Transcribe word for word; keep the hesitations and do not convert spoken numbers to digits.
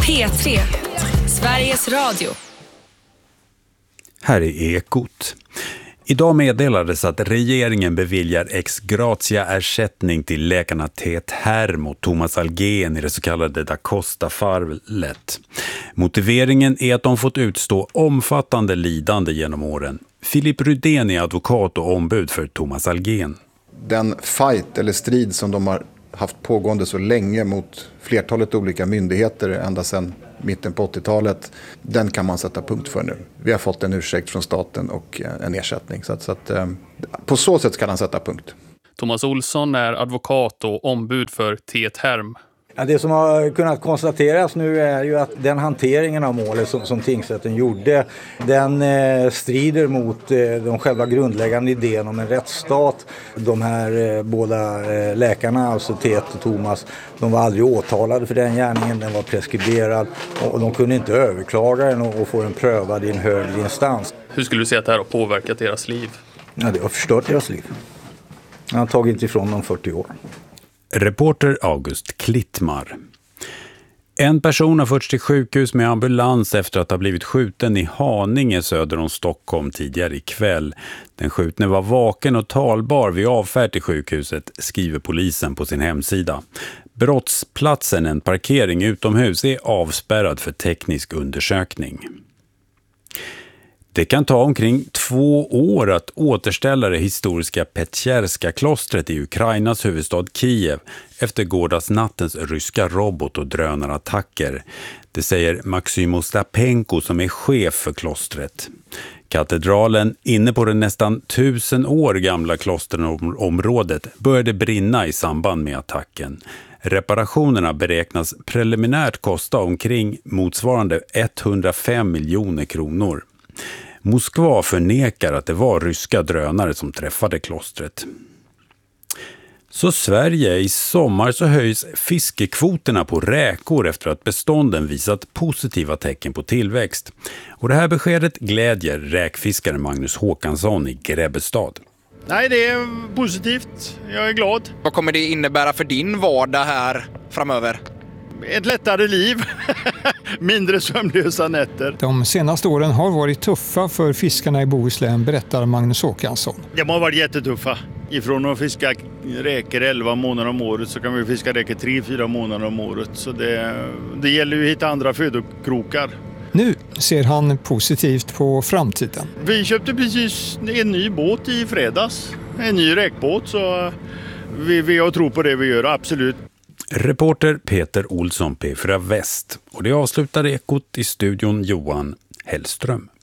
P tre, Sveriges Radio. Här är Ekot. Idag meddelades att regeringen beviljar ex gratia ersättning till läkarna Tet Herm och Thomas Algen i det så kallade Da Costa-fallet. Motiveringen är att de fått utstå omfattande lidande genom åren. Filip Rydén är advokat och ombud för Thomas Algen. Den fight eller strid som de har haft pågående så länge mot flertalet olika myndigheter ända sedan mitten på åttiotalet, den kan man sätta punkt för nu. Vi har fått en ursäkt från staten och en ersättning. Så att, så att, på så sätt kan han sätta punkt. Thomas Olsson är advokat och ombud för Tet Herm. Ja, det som har kunnat konstateras nu är ju att den hanteringen av målet som, som tingsrätten gjorde, den eh, strider mot eh, de själva grundläggande idén om en rättsstat. De här eh, båda eh, läkarna, alltså Tet och Thomas, de var aldrig åtalade för den gärningen, den var preskriberad och, och de kunde inte överklaga den och, och få den prövad i en högre instans. Hur skulle du säga att det här har påverkat deras liv? Ja, det har förstört deras liv. Jag har tagit ifrån dem fyrtio år. Reporter August Klittmar. En person har förts till sjukhus med ambulans efter att ha blivit skjuten i Haninge söder om Stockholm tidigare ikväll. Den skjutne var vaken och talbar vid avfärd till sjukhuset, skriver polisen på sin hemsida. Brottsplatsen, en parkering utomhus, är avspärrad för teknisk undersökning. Det kan ta omkring två år att återställa det historiska Petjerska-klostret i Ukrainas huvudstad Kiev efter gårdagsnattens ryska robot- och drönarattacker. Det säger Maxim Ostapenko som är chef för klostret. Katedralen inne på det nästan tusen år gamla klosterområdet började brinna i samband med attacken. Reparationerna beräknas preliminärt kosta omkring motsvarande etthundrafem miljoner kronor. Moskva förnekar att det var ryska drönare som träffade klostret. Så Sverige, i sommar så höjs fiskekvoterna på räkor efter att bestånden visat positiva tecken på tillväxt. Och det här beskedet glädjer räkfiskaren Magnus Håkansson i Grebbestad. Nej, det är positivt. Jag är glad. Vad kommer det innebära för din vardag här framöver? Ett lättare liv. Mindre sömnlösa nätter. De senaste åren har varit tuffa för fiskarna i Bohuslän, berättar Magnus Håkansson. De har varit jättetuffa. Ifrån att fiska räkor elva månader om året så kan vi fiska räkor tre fyra månader om året. Så det, det gäller ju att hitta andra födokrokar. Nu ser han positivt på framtiden. Vi köpte precis en ny båt i fredags. En ny räkbåt, så vi, vi har tro på det vi gör, absolut. Reporter Peter Olsson, P fyra Väst. Och det avslutar Ekot i studion Johan Hellström.